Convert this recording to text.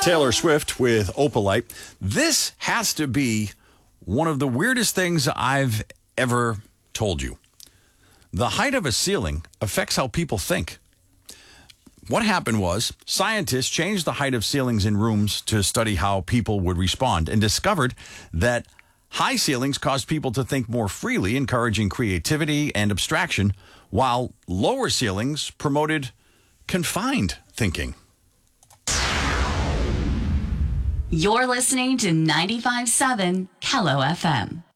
Taylor Swift with Opalite. This has to be one of the weirdest things I've ever told you. The height of a ceiling affects how people think. What happened was scientists changed the height of ceilings in rooms to study how people would respond and discovered that high ceilings caused people to think more freely, encouraging creativity and abstraction, while lower ceilings promoted confined thinking. You're listening to 95.7 Kello FM.